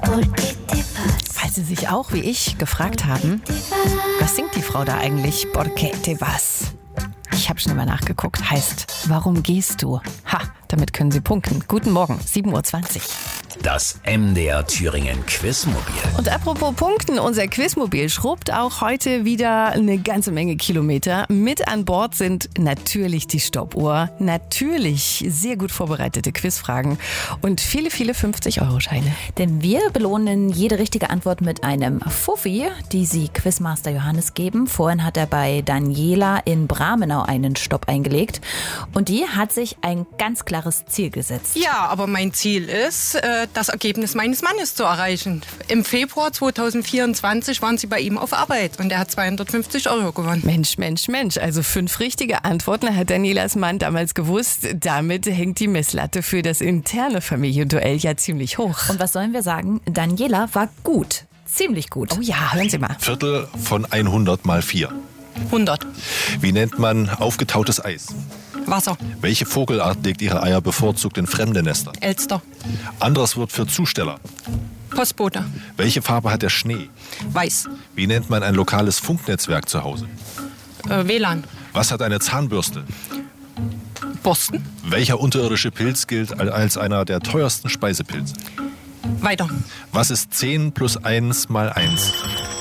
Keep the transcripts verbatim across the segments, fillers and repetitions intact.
Falls Sie sich auch wie ich gefragt haben, was singt die Frau da eigentlich? Porque te vas? Ich habe schnell mal nachgeguckt. Heißt, warum gehst du? Ha, damit können Sie punkten. Guten Morgen, sieben Uhr zwanzig. Das M D R Thüringen Quizmobil. Und apropos Punkten, unser Quizmobil schrubbt auch heute wieder eine ganze Menge Kilometer. Mit an Bord sind natürlich die Stoppuhr, natürlich sehr gut vorbereitete Quizfragen und viele, viele fünfzig-Euro-Scheine. Denn wir belohnen jede richtige Antwort mit einem Fuffi, die Sie Quizmaster Johannes geben. Vorhin hat er bei Daniela in Bramenau einen Stopp eingelegt und die hat sich ein ganz klares Ziel gesetzt. Ja, aber mein Ziel ist, das Ergebnis meines Mannes zu erreichen. Im Februar zweitausendvierundzwanzig waren sie bei ihm auf Arbeit und er hat zweihundertfünfzig Euro gewonnen. Mensch, Mensch, Mensch. Also fünf richtige Antworten hat Danielas Mann damals gewusst. Damit hängt die Messlatte für das interne Familienduell ja ziemlich hoch. Und was sollen wir sagen? Daniela war gut. Ziemlich gut. Oh ja, hören Sie mal. Viertel von hundert mal vier. hundert. Wie nennt man aufgetautes Eis? Wasser. Welche Vogelart legt ihre Eier bevorzugt in fremde Nester? Elster. Anderes Wort für Zusteller. Postbote. Welche Farbe hat der Schnee? Weiß. Wie nennt man ein lokales Funknetzwerk zu Hause? Äh, W L A N. Was hat eine Zahnbürste? Borsten. Welcher unterirdische Pilz gilt als einer der teuersten Speisepilze? Weiter. Was ist zehn plus eins mal eins?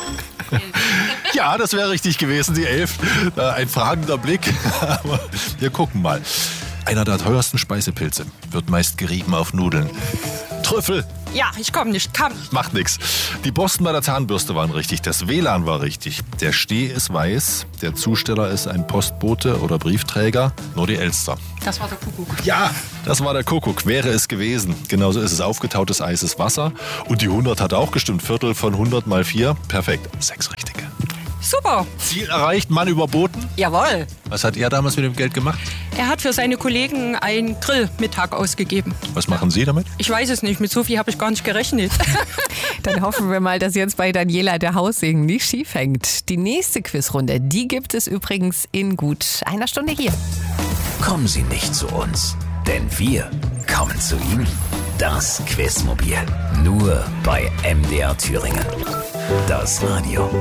Ja, das wäre richtig gewesen, die elf. Ein fragender Blick, aber wir gucken mal. Einer der teuersten Speisepilze wird meist gerieben auf Nudeln. Trüffel. Ja, ich komme nicht, kann. Macht nichts. Die Borsten bei der Zahnbürste waren richtig, das W L A N war richtig. Der Steh ist weiß, der Zusteller ist ein Postbote oder Briefträger, nur die Elster. Das war der Kuckuck. Ja, das war der Kuckuck, wäre es gewesen. Genauso ist es, aufgetautes Eis ist Wasser. Und die hundert hat auch gestimmt, Viertel von hundert mal vier, perfekt. Sechs richtige. Super. Ziel erreicht, Mann überboten. Jawohl. Was hat er damals mit dem Geld gemacht? Er hat für seine Kollegen einen Grillmittag ausgegeben. Was machen Sie damit? Ich weiß es nicht, mit so viel habe ich gar nicht gerechnet. Dann hoffen wir mal, dass jetzt bei Daniela der Haussegen nicht schief hängt. Die nächste Quizrunde, die gibt es übrigens in gut einer Stunde hier. Kommen Sie nicht zu uns, denn wir kommen zu Ihnen. Das Quizmobil. Nur bei M D R Thüringen. Das Radio.